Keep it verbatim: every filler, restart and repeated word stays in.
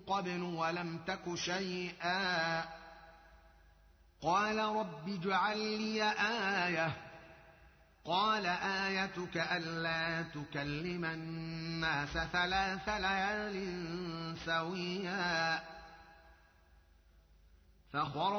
قبل ولم تك شيئا قال رب اجعل لي آية قال آيتك ألا تكلم الناس ثلاث ليال سويا فخرج